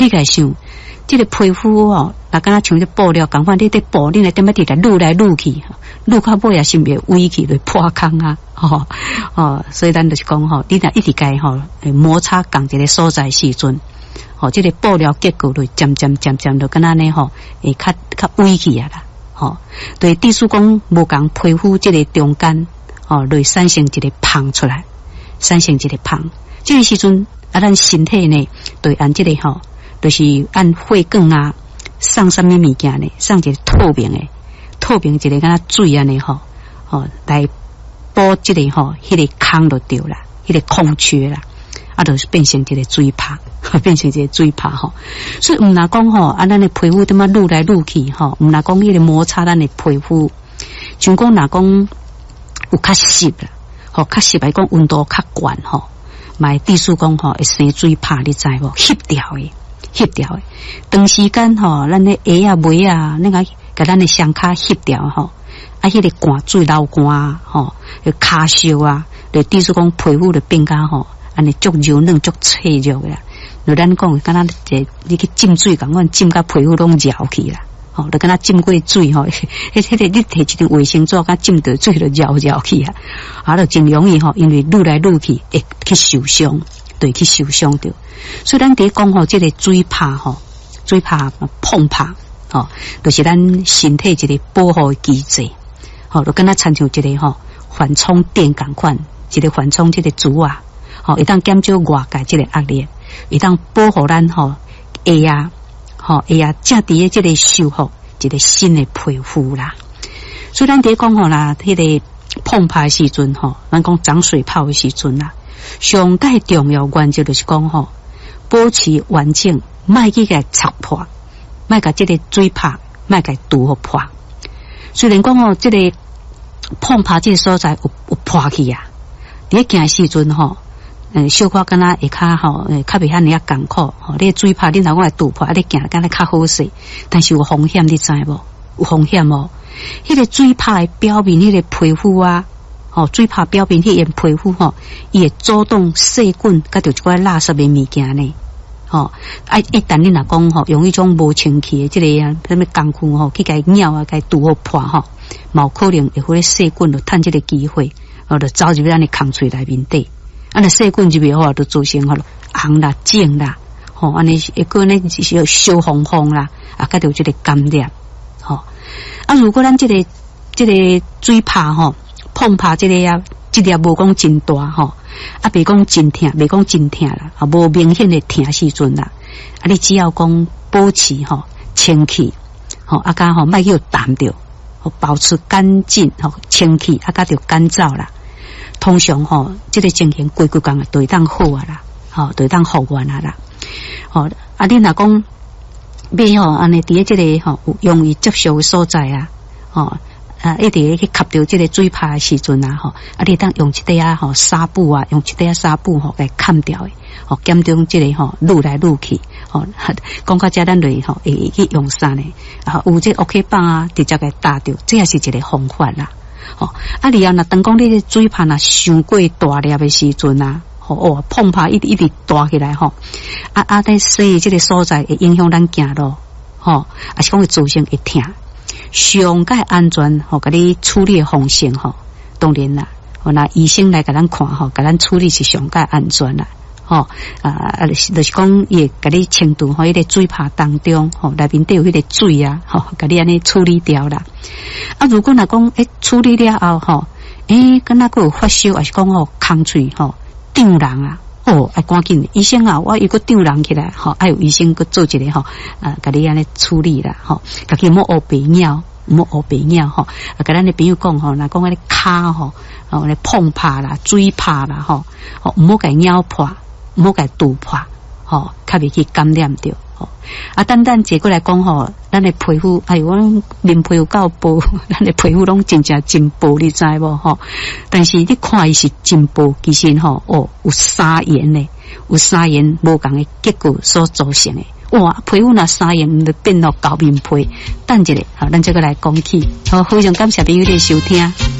你家想，这个皮肤哦，那敢若像这布料共款，你在布，你来点仔地来撸来撸去，撸到尾也是袂歪去，就破空啊，所以咱就是讲吼，你若一直该吼摩擦共一个所在时阵，这个布料结构就渐渐就敢若呢吼，会较歪去啊啦，对，地属讲无共皮肤这个中间，就产生一个胖出来，产生一个胖，这个时阵咱身体呢，对按这个就是按血管啊，送什么物件呢？送一个透明一个敢若水安尼来补这个迄个空就对啦，迄个空缺啦，就是变成一个水泡，变成一个水泡所以毋若讲咱的皮肤点仔撸来撸去毋若讲迄个摩擦咱的皮肤，像讲若讲有较湿啦，较湿来讲温度较悬嘛，地属讲会生水泡，你知无？翕掉的，长时间咱的鞋啊、袜啊，那个甲咱的双脚翕掉迄个汗水流汗骹烧啊，就地属讲皮肤就变甲安尼足柔嫩、足脆弱啦。就咱讲，敢若你去浸水共款，浸甲皮肤拢绕去啦。就敢若浸过水迄个你摕一张卫生纸，甲浸到水就绕去啊，就真容易因为撸来撸去会去受伤，对，去受伤着。所以咱伫讲这个水泡碰泡就是咱身体一个保护机制就敢若亲像一个缓冲垫共款，一个缓冲这个珠啊会当减少外界这个压力，会当保护咱鞋啊正伫这个修复一个新的皮肤啦。所以咱伫讲啦，迄个碰泡的时阵咱讲长水泡的时阵啦，上界重要原则就是讲保持完整，莫去甲擦破，莫甲这个水泡，莫甲堵好破。虽然讲这个碰泡这个所在有破去啊，你行时阵小可敢若会较较袂遐尔啊艰苦你水泡你若讲来堵破，你行敢若较好势，但是有风险，你知无？有风险迄个水泡的表面迄个皮肤啊。水泡表面迄个皮肤伊会阻挡细菌甲着一寡垃圾的物件呢。一旦你若讲用迄种无清气的这个什么工具去甲咬啊，甲堵好破嘛有可能会互咧细菌就趁这个机会就走入咱的空喙内面底。那细菌入面就造成红啦、肿啦，安尼一个呢是烧红红啦，甲着这个感染。如果咱这个水泡碰泡这个啊，这粒无讲真大别讲真痛，别讲真痛啦，无明显的痛时阵啦，你只要讲保持清气甲莫去淡着，保持干净清气甲着干燥啦。通常这个情形规工就会当好啊啦，就会当复原啊啦。你若讲要安尼伫这个有容易接受的所在一直去吸到这个水泡的时阵你当用一块纱布用一块纱布来砍掉的减少这个撸来撸去讲到这咱就会去用啥呢？有这 OK 棒啊，直接给打掉，这也是一个方法啦。你若当讲你的水泡伤过大粒的时阵碰泡一直大起来在细这个所在会影响咱行路还是讲会造成会痛。上界安全甲你处理的方式当然啦，那医生来甲咱看甲咱处理是上界安全啦。就是讲伊会甲你清除迄个水泡当中内面都有迄个水啊甲你安尼处理掉啦。如果若讲处理了后敢若佫有发烧，还是讲空喙张人啊要赶紧医生我又佫张人起来要有医生佫做一个甲你安尼处理啦家己莫学白鸟，莫学白鸟甲咱的朋友讲若讲迄个骹咧碰泡啦、水泡啦毋好甲咬破，毋好甲堵破较袂去感染着单单坐过来讲咱的皮肤我面皮有够薄，咱的皮肤拢真正真薄，你知无但是你看伊是真薄，其实有沙岩的，有沙岩无共的结构所造成的。皮肤若沙岩就变到厚面皮。等一下咱再过来讲起。非常感谢朋友的收听。